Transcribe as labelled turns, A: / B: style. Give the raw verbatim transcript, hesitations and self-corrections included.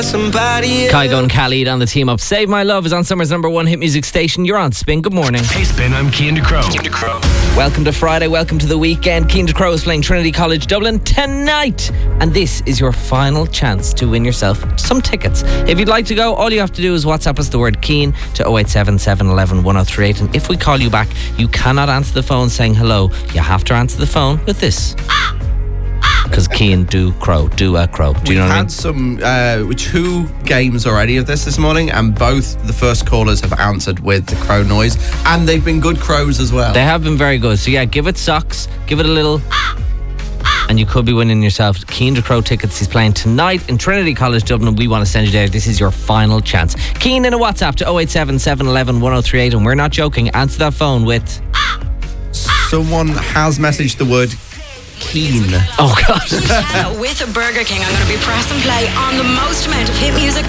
A: Somebody
B: Kygo and Khalid on the team up. Save My Love is on Summer's number one hit music station. You're on Spin. Good morning.
C: Hey Spin, I'm Cian de Crow. Cian de Crow.
B: Welcome to Friday. Welcome to the weekend. Cian de Crow is playing Trinity College Dublin tonight. And this is your final chance to win yourself some tickets. If you'd like to go, all you have to do is WhatsApp us the word Cian to oh eight seven, seven one one, one oh three eight. And if we call you back, you cannot answer the phone saying hello. You have to answer the phone with this. Because Cian do crow, do a crow. Do you know what I mean?
D: We've had some uh, two games already of this this morning, and both the first callers have answered with the crow noise, and they've been good crows as well.
B: They have been very good. So yeah, give it socks, give it a little, and you could be winning yourself Cian de Crow tickets. He's playing tonight in Trinity College Dublin. We want to send you there. This is your final chance. Cian in a WhatsApp to oh eight seven, seven one one, one oh three eight, and we're not joking. Answer that phone with.
D: Someone has messaged the word keen.
B: Oh God.
E: With a Burger King, I'm going to be press and play on the most amount of hit music